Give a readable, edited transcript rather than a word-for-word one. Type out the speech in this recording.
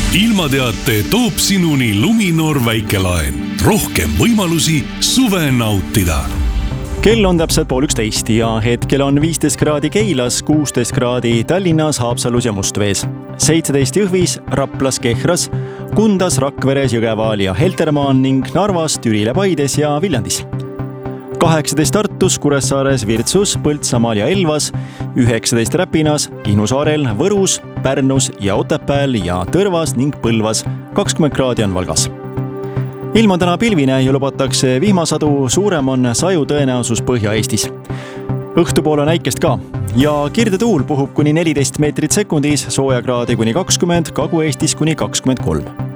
ilmateate toob sinuni Luminor väikelaen. Rohkem võimalusi suve nautida. Kell on täpselt 11 ja hetkel on 15 kraadi Keilas, 16 kraadi Tallinnas, Haapsalus ja Mustvees, 17 Jõhvis, Raplas, Kehras, Kundas, Rakveres, Jõgevaal ja Heltermaan ning Narvas, Türile, Paides ja Viljandis. 18 Tartus, Kuressaares, Virtsus, Põltsamaal ja Elvas, 19 Räpinas, Kihnu saarel, Võrus, Pärnus ja Otepääl ja Tõrvas ning Põlvas, 20 kraadi on Valgas. Ilm on täna pilvine ja lubatakse vihmasadu, suurem on saju tõenäosus Põhja-Eestis. Õhtupoole on äikest ka ja kirdetuul puhub kuni 14 meetrit sekundis, soojakraadi kuni 20, Kagu-Eestis kuni 23.